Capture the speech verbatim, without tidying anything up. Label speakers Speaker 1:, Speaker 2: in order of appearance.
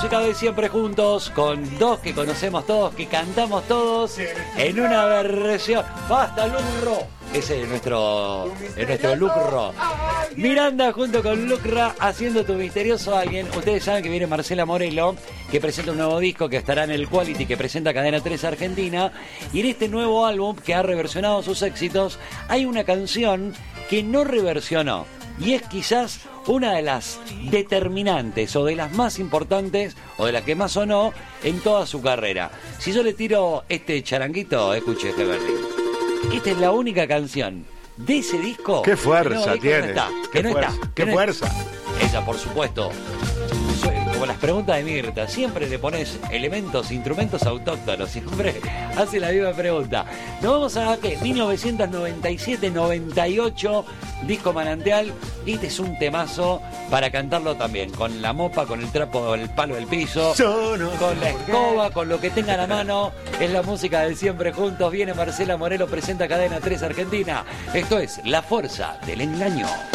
Speaker 1: música de Siempre Juntos, con dos que conocemos todos, que cantamos todos, en una versión. ¡Basta, Lucro! Ese es nuestro, es nuestro Lucro. Miranda junto con Lucra haciendo Tu Misterioso Alguien. Ustedes saben que viene Marcela Morelo, que presenta un nuevo disco que estará en el Quality, que presenta Cadena tres Argentina. Y en este nuevo álbum, que ha reversionado sus éxitos, hay una canción que no reversionó. Y es quizás una de las determinantes o de las más importantes o de las que más sonó en toda su carrera. Si yo le tiro este charanguito, escuche este Berlín. Esta es la única canción de ese disco.
Speaker 2: ¡Qué fuerza
Speaker 1: que no,
Speaker 2: tiene!
Speaker 1: Que no está, que
Speaker 2: ¡Qué
Speaker 1: no
Speaker 2: fuerza!
Speaker 1: está,
Speaker 2: ¡Qué
Speaker 1: que no
Speaker 2: fuerza!
Speaker 1: Está. Ella, por supuesto. Como las preguntas de Mirta, siempre le pones elementos, instrumentos autóctonos, siempre hace la misma pregunta. Nos vamos a ¿qué? mil novecientos noventa y siete noventa y ocho, disco Manantial. Este es un temazo para cantarlo también, con la mopa, con el trapo, el palo del piso, con la escoba, con lo que tenga a la mano. Es la música de Siempre Juntos. Viene Marcela Morelo, presenta Cadena tres Argentina. Esto es La Fuerza del Engaño.